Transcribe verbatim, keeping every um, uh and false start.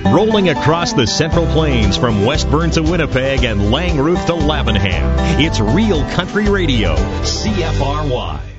Rolling across the Central Plains from Westburn to Winnipeg and Langrooth to Lavenham. It's real country radio, C F R Y.